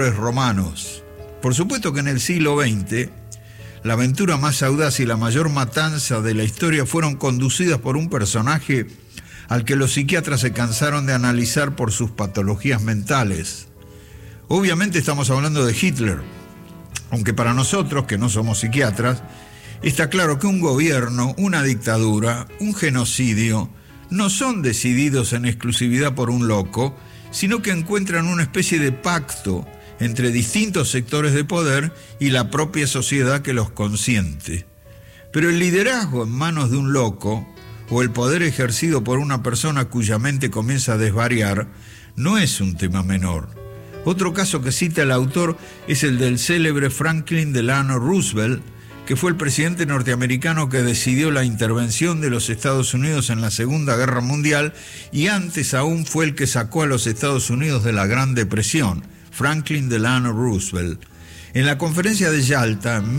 romanos. Por supuesto que en el siglo XX, la aventura más audaz y la mayor matanza de la historia fueron conducidas por un personaje al que los psiquiatras se cansaron de analizar por sus patologías mentales. Obviamente estamos hablando de Hitler, aunque para nosotros, que no somos psiquiatras, está claro que un gobierno, una dictadura, un genocidio, no son decididos en exclusividad por un loco, sino que encuentran una especie de pacto entre distintos sectores de poder y la propia sociedad que los consiente. Pero el liderazgo en manos de un loco, o el poder ejercido por una persona cuya mente comienza a desvariar, no es un tema menor. Otro caso que cita el autor es el del célebre Franklin Delano Roosevelt, que fue el presidente norteamericano que decidió la intervención de los Estados Unidos en la Segunda Guerra Mundial y antes aún fue el que sacó a los Estados Unidos de la Gran Depresión, Franklin Delano Roosevelt. En la conferencia de Yalta en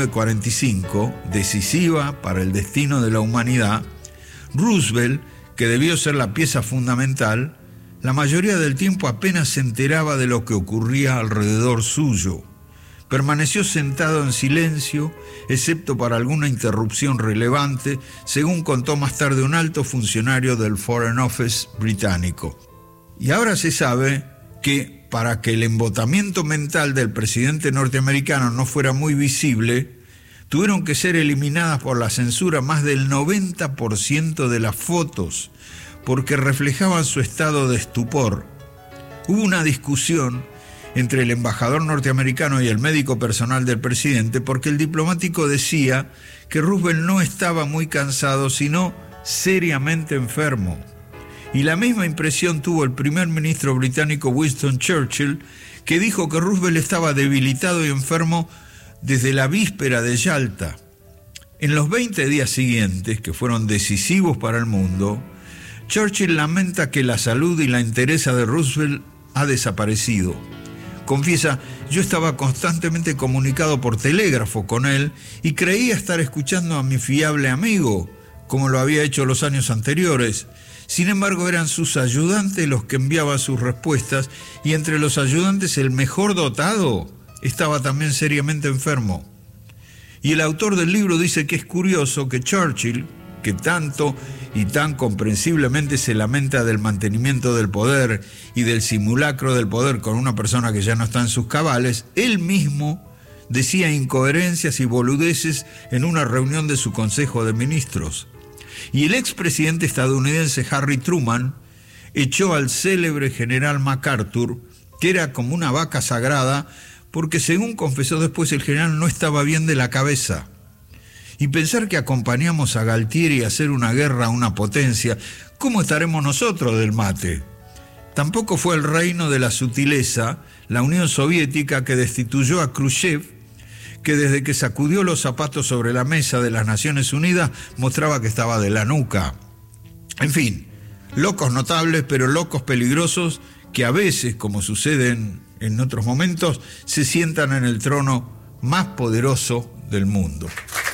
1945, decisiva para el destino de la humanidad, Roosevelt, que debió ser la pieza fundamental, la mayoría del tiempo apenas se enteraba de lo que ocurría alrededor suyo. Permaneció sentado en silencio, excepto para alguna interrupción relevante, según contó más tarde un alto funcionario del Foreign Office británico. Y ahora se sabe que para que el embotamiento mental del presidente norteamericano no fuera muy visible, tuvieron que ser eliminadas por la censura más del 90% de las fotos, porque reflejaban su estado de estupor. Hubo una discusión entre el embajador norteamericano y el médico personal del presidente, porque el diplomático decía que Roosevelt no estaba muy cansado, sino seriamente enfermo. Y la misma impresión tuvo el primer ministro británico Winston Churchill, que dijo que Roosevelt estaba debilitado y enfermo desde la víspera de Yalta. En los 20 días siguientes, que fueron decisivos para el mundo, Churchill lamenta que la salud y la entereza de Roosevelt ha desaparecido. Confiesa, yo estaba constantemente comunicado por telégrafo con él y creía estar escuchando a mi fiable amigo, como lo había hecho los años anteriores. Sin embargo, eran sus ayudantes los que enviaban sus respuestas y entre los ayudantes el mejor dotado estaba también seriamente enfermo. Y el autor del libro dice que es curioso que Churchill, que tanto y tan comprensiblemente se lamenta del mantenimiento del poder y del simulacro del poder con una persona que ya no está en sus cabales, él mismo decía incoherencias y boludeces en una reunión de su Consejo de Ministros. Y el expresidente estadounidense Harry Truman echó al célebre general MacArthur, que era como una vaca sagrada, porque según confesó después el general no estaba bien de la cabeza. Y pensar que acompañamos a Galtieri a hacer una guerra a una potencia, ¿cómo estaremos nosotros del mate? Tampoco fue el reino de la sutileza la Unión Soviética que destituyó a Khrushchev, que desde que sacudió los zapatos sobre la mesa de las Naciones Unidas mostraba que estaba de la nuca. En fin, locos notables, pero locos peligrosos que a veces, como sucede en otros momentos, se sientan en el trono más poderoso del mundo.